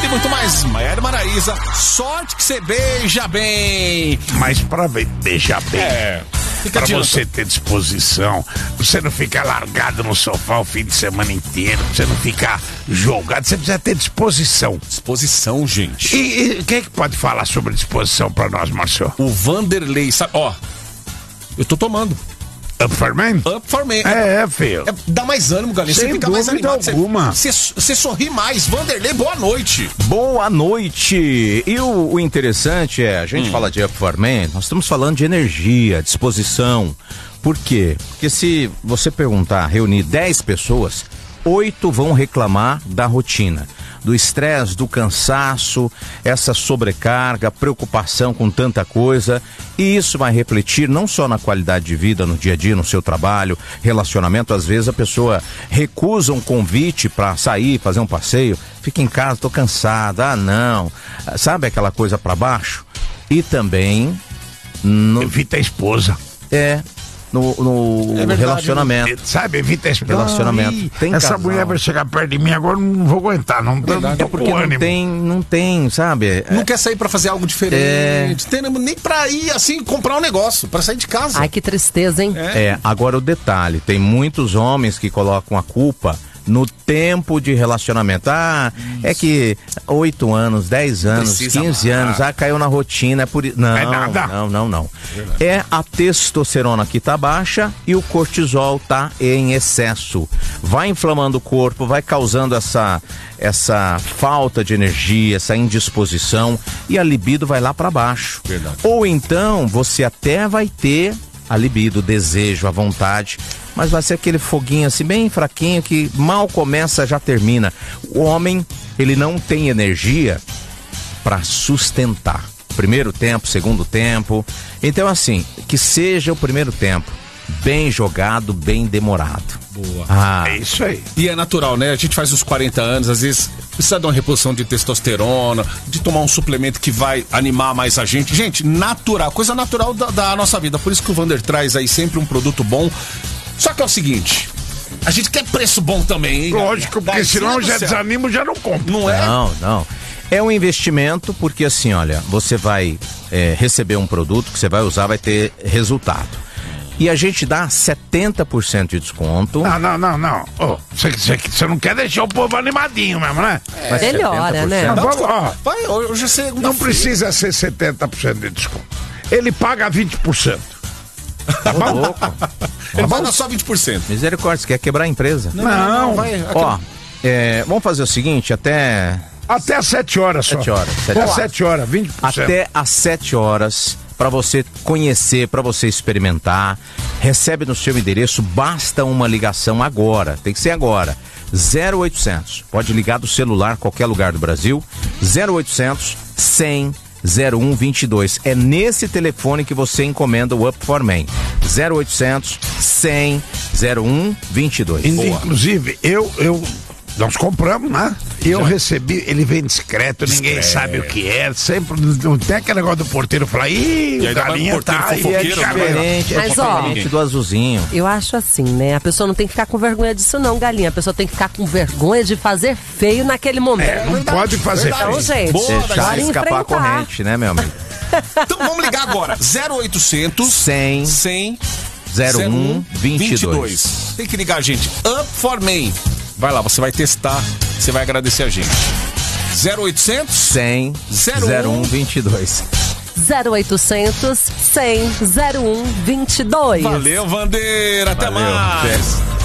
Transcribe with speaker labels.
Speaker 1: e muito mais. Maiara Maraíza, sorte que você beija bem.
Speaker 2: Mas pra beijar bem, pra você ter disposição, você não ficar largado no sofá o fim de semana inteiro, você não ficar jogado, você precisa ter disposição.
Speaker 1: Disposição, gente.
Speaker 2: E quem é que pode falar sobre disposição pra nós, Marcelo?
Speaker 1: O Vanderlei, sabe? Ó, eu tô tomando.
Speaker 2: Up for Man?
Speaker 1: Up for Man.
Speaker 2: Filho.
Speaker 1: Dá mais ânimo, Galinha.
Speaker 2: Sem
Speaker 1: Você fica mais
Speaker 2: dúvida
Speaker 1: animado.
Speaker 2: alguma.
Speaker 1: Você sorri mais. Vanderlei, boa noite.
Speaker 3: Boa noite. E o interessante é, a gente fala de Up for Man, nós estamos falando de energia, disposição. Por quê? Porque se você perguntar, reunir 10 pessoas, 8 vão reclamar da rotina, do estresse, do cansaço, essa sobrecarga, preocupação com tanta coisa, e isso vai refletir não só na qualidade de vida, no dia a dia, no seu trabalho, relacionamento. Às vezes a pessoa recusa um convite para sair, fazer um passeio, fica em casa, tô cansado, não, sabe aquela coisa para baixo? E também
Speaker 2: evita a esposa.
Speaker 3: No relacionamento.
Speaker 2: Sabe, evita esse
Speaker 3: relacionamento. Tem
Speaker 2: essa
Speaker 3: casal.
Speaker 2: mulher vai chegar perto de mim agora, não vou aguentar, não.
Speaker 3: É porque não tem, sabe?
Speaker 1: Não quer sair pra fazer algo diferente, nem pra ir assim comprar um negócio, pra sair de casa.
Speaker 4: Ai, que tristeza, hein?
Speaker 3: Agora o detalhe, tem muitos homens que colocam a culpa no tempo de relacionamento. É que 8 anos, 10 anos,
Speaker 1: Precisa
Speaker 3: 15 anos, caiu na rotina, é por isso. Não,
Speaker 2: é nada.
Speaker 3: Não. É a testosterona que tá baixa e o cortisol tá em excesso. Vai inflamando o corpo, vai causando essa falta de energia, essa indisposição, e a libido vai lá para baixo.
Speaker 1: Verdade.
Speaker 3: Ou então você até vai ter a libido, o desejo, a vontade, mas vai ser aquele foguinho assim bem fraquinho que mal começa, já termina. O homem, ele não tem energia para sustentar primeiro tempo, segundo tempo. Então assim, que seja o primeiro tempo bem jogado, bem demorado.
Speaker 1: Boa.
Speaker 2: É isso aí.
Speaker 1: E é natural, né? A gente faz os 40 anos, às vezes precisa de uma reposição de testosterona, de tomar um suplemento que vai animar mais a gente. Gente, natural, coisa natural da nossa vida. Por isso que o Vander traz aí sempre um produto bom. Só que é o seguinte, a gente quer preço bom também, hein?
Speaker 2: Lógico, porque senão já desanimo, já não compro.
Speaker 1: Não é?
Speaker 3: Não. É um investimento porque assim, olha, você vai receber um produto que você vai usar, vai ter resultado. E a gente dá 70% de desconto.
Speaker 2: Não. Você não quer deixar o povo animadinho mesmo, né?
Speaker 4: Melhora, né?
Speaker 1: Vai, hoje é segunda-feira.
Speaker 2: Não precisa ser 70% de desconto. Ele paga 20%. Tá bom?
Speaker 1: Ele paga só 20%.
Speaker 3: Misericórdia, você quer quebrar a empresa?
Speaker 2: Não.
Speaker 1: Vai.
Speaker 3: Vamos fazer o seguinte, até
Speaker 2: às 7 horas só.
Speaker 3: 7 horas.
Speaker 2: Até às 7 horas, 20%.
Speaker 3: Até às 7 horas, para você conhecer, para você experimentar. Recebe no seu endereço, basta uma ligação agora, tem que ser agora. 0800, pode ligar do celular, qualquer lugar do Brasil. 0800 100 0122. É nesse telefone que você encomenda o Up for Man. 0800 100 0122.
Speaker 2: Inclusive, nós compramos, né? Eu recebi, ele vem discreto, ninguém sabe o que é. Sempre não tem aquele negócio do porteiro falar,
Speaker 1: E aí
Speaker 2: o galinha tá aí.
Speaker 3: É diferente, diferente do azulzinho.
Speaker 4: Eu acho assim, né? A pessoa não tem que ficar com vergonha disso não, Galinha. A pessoa tem que ficar com vergonha de fazer feio naquele momento.
Speaker 2: Não pode fazer feio.
Speaker 4: Então, gente,
Speaker 3: Deixar escapar a corrente, né, meu amigo?
Speaker 1: Então vamos ligar agora. 0800
Speaker 3: 100 0122.
Speaker 1: Tem que ligar, gente. Up for Man. Vai lá, você vai testar, você vai agradecer a gente. 0800
Speaker 3: 100 0122.
Speaker 4: 0800 100 0122.
Speaker 1: Valeu, Vander. Até mais.